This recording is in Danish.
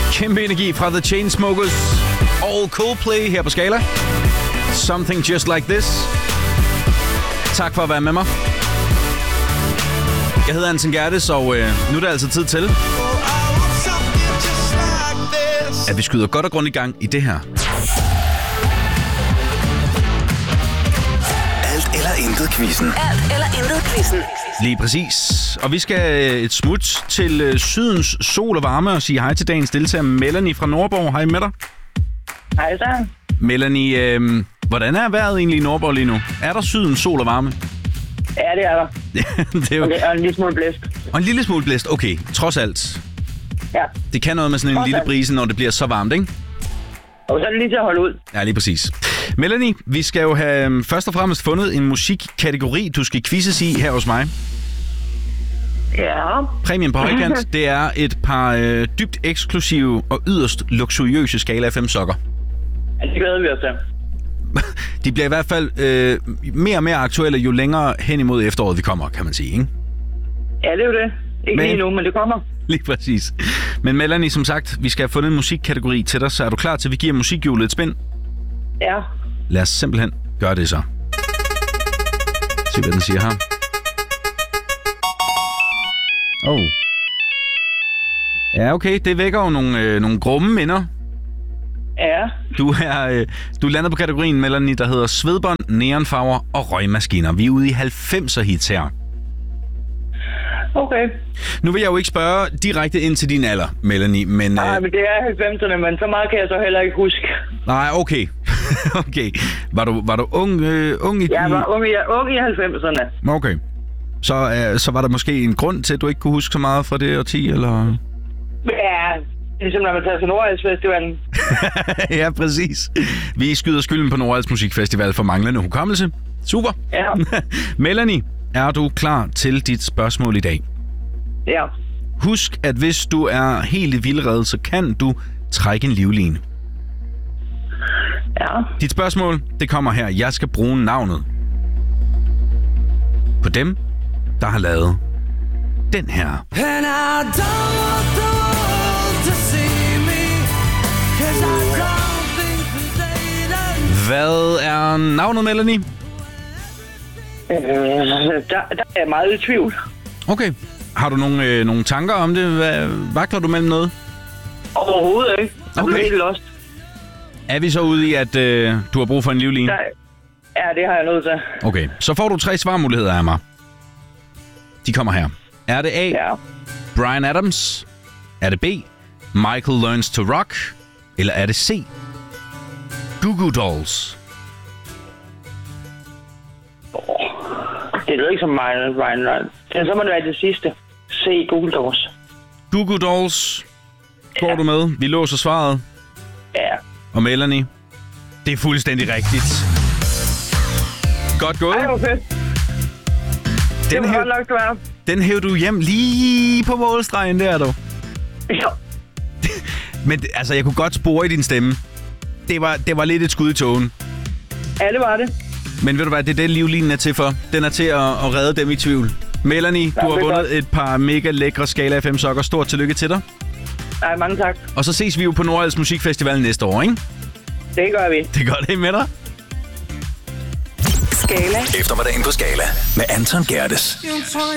Kæmpe energi fra The Chainsmokers. All Coldplay her på Skala. Something Just Like This. Tak for at være med mig. Jeg hedder Anton Gerdes, og nu er det altså tid til, at vi skyder godt og grundigt i gang i det her. Alt eller intet quizzen. Alt eller intet quizzen. Lige præcis. Og vi skal et smut til sydens sol og varme og sige hej til dagens deltager Melanie fra Nordborg. Hej med dig. Hej så. Melanie, hvordan er vejret egentlig i Nordborg lige nu? Er der sydens sol og varme? Ja, det er der. Det er jo... Og en lille smule blæst. Og en lille smule blæst. Okay, trods alt. Ja. Det kan noget med sådan en lille brise, når det bliver så varmt, ikke? Og så er det lige til at holde ud. Ja, lige præcis. Melanie, vi skal jo have først og fremmest fundet en musikkategori, du skal quizzes i her hos mig. Ja. Præmien på højkant, det er et par dybt eksklusive og yderst luksuriøse Skala FM sokker. Ja, det glæder vi os til. De bliver i hvert fald mere og mere aktuelle, jo længere hen imod efteråret vi kommer, kan man sige, ikke? Ja, det er jo det. Ikke lige nu, men det kommer. Lige præcis. Men Melanie, som sagt, vi skal have fundet en musikkategori til dig, så er du klar til, at vi giver musikhjulet et spin? Ja. Lad os simpelthen gøre det så. Se, hvad den siger her. Ja, okay. Det vækker jo nogle grumme minder. Ja. Du lander på kategorien, Melanie, der hedder svedbånd, neonfarver og røgmaskiner. Vi er ude i 90'er hits her. Okay. Nu vil jeg jo ikke spørge direkte ind til din alder, Melanie, men... Nej, men det er 90'erne, men så meget kan jeg så heller ikke huske. Nej, okay. Okay. Var du ung i... Jeg var ung i 90'erne. Okay. Så var der måske en grund til, at du ikke kunne huske så meget fra det årti, eller... Ja, ligesom når man tager til Nordalsfestivalen. Ja, præcis. Vi skyder skylden på Nordals Musikfestival for manglende hukommelse. Super. Ja. Melanie, er du klar til dit spørgsmål i dag? Ja. Husk, at hvis du er helt i vildrede, så kan du trække en livline. Ja. Dit spørgsmål, det kommer her. Jeg skal bruge navnet på dem, der har lavet den her. Hvad er navnet, Melanie? Der er jeg meget i tvivl. Okay. Har du nogle tanker om det? Vakler du mellem noget? Overhovedet ikke. Jeg blev helt lost. Er vi så ude i, at du har brug for en livline? Ja, det har jeg nødt til. Okay. Så får du 3 svarmuligheder af mig. De kommer her. Er det A, Ja. Bryan Adams? Er det B, Michael Learns to Rock? Eller er det C, Goo Goo Dolls? Det lyder ikke som mig, Ryan. Så må det være det sidste. Se Google Doors. Goo Goo Dolls. Går du med? Vi låser svaret. Ja. Og Melanie, det er fuldstændig rigtigt. Godt gået. Ej, hvor fedt. Det var godt nok svært. Den hæv du hjem lige på målstregen der, du. Ja. Men altså, jeg kunne godt spore i din stemme. Det var lidt et skud i tågen. Ja, det var det. Men ved du hvad, det er det, livlinen er til for. Den er til at redde dem i tvivl. Melanie, du har vundet et par mega lækre Skala FM sokker. Stort tillykke til dig. Nej, mange tak. Og så ses vi jo på Nordals Musikfestival næste år, ikke? Det gør vi. Det gør det med dig. Skala. Eftermiddagen på Skala med Anton Gerdes.